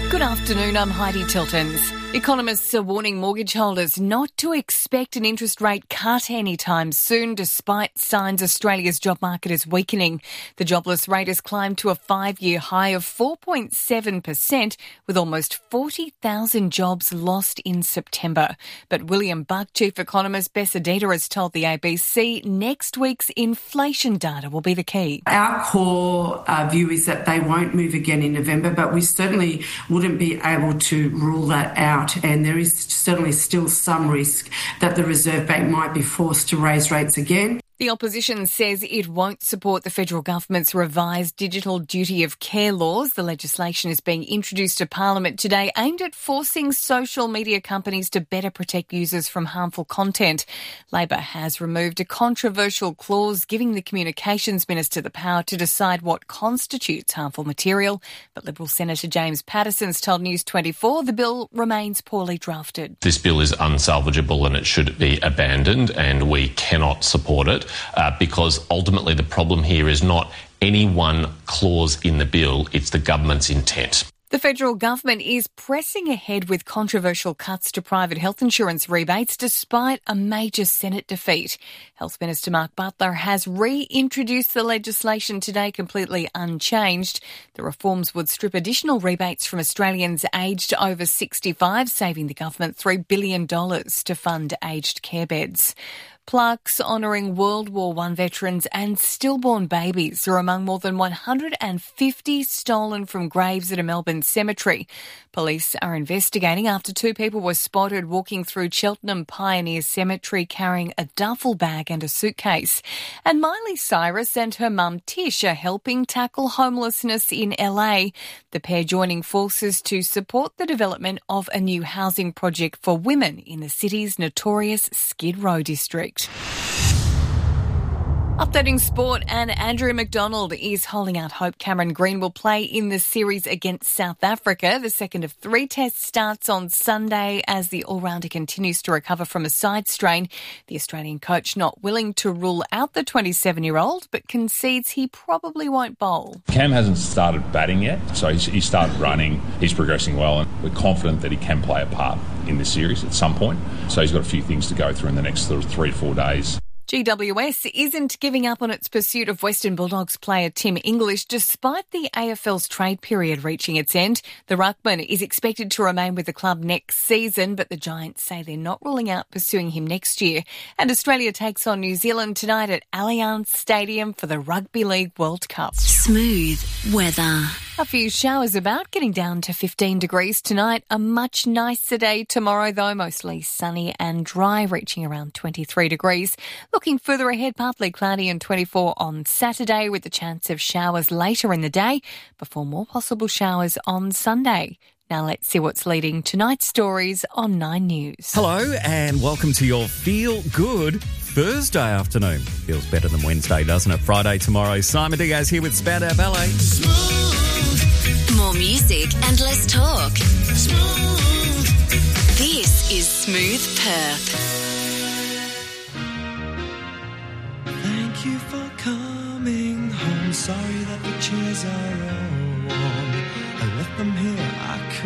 Good afternoon, I'm Heidi Tiltons. Economists are warning mortgage holders not to expect an interest rate cut anytime soon, despite signs Australia's job market is weakening. The jobless rate has climbed to a 5-year high of 4.7%, with almost 40,000 jobs lost in September. But William Buck, chief economist Bessedita, has told the ABC next week's inflation data will be the key. Our core view is that they won't move again in November, but we certainly wouldn't be able to rule that out. And there is certainly still some risk that the Reserve Bank might be forced to raise rates again. The opposition says it won't support the federal government's revised digital duty of care laws. The legislation is being introduced to Parliament today, aimed at forcing social media companies to better protect users from harmful content. Labor has removed a controversial clause giving the Communications Minister the power to decide what constitutes harmful material. But Liberal Senator James Patterson's told News 24 the bill remains poorly drafted. This bill is unsalvageable and it should be abandoned, and we cannot support it. Because ultimately the problem here is not any one clause in the bill, it's the government's intent. The federal government is pressing ahead with controversial cuts to private health insurance rebates despite a major Senate defeat. Health Minister Mark Butler has reintroduced the legislation today completely unchanged. The reforms would strip additional rebates from Australians aged over 65, saving the government $3 billion to fund aged care beds. Plaques honouring World War I veterans and stillborn babies are among more than 150 stolen from graves at a Melbourne cemetery. Police are investigating after 2 people were spotted walking through Cheltenham Pioneer Cemetery carrying a duffel bag and a suitcase. And Miley Cyrus and her mum Tish are helping tackle homelessness in LA. The pair joining forces to support the development of a new housing project for women in the city's notorious Skid Row district. Updating sport, and Andrew McDonald is holding out hope Cameron Green will play in the series against South Africa. The second of 3 tests starts on Sunday as the all-rounder continues to recover from a side strain. The Australian coach not willing to rule out the 27-year-old, but concedes he probably won't bowl. Cam hasn't started batting yet, so he started running. He's progressing well, and we're confident that he can play a part in this series at some point. So he's got a few things to go through in the next 3 to 4 days. GWS isn't giving up on its pursuit of Western Bulldogs player Tim English despite the AFL's trade period reaching its end. The ruckman is expected to remain with the club next season, but the Giants say they're not ruling out pursuing him next year. And Australia takes on New Zealand tonight at Allianz Stadium for the Rugby League World Cup. Smooth weather. A few showers about, getting down to 15 degrees tonight. A much nicer day tomorrow, though, mostly sunny and dry, reaching around 23 degrees. Looking further ahead, partly cloudy and 24 on Saturday, with the chance of showers later in the day before more possible showers on Sunday. Now let's see what's leading tonight's stories on 9 News. Hello and welcome to your Feel Good Thursday afternoon. Feels better than Wednesday, doesn't it? Friday tomorrow. Simon Diaz here with Spandau Ballet. More music and less talk. This is Smooth Perth. Thank you for coming home. Sorry that the chairs are all warm. I left them here. I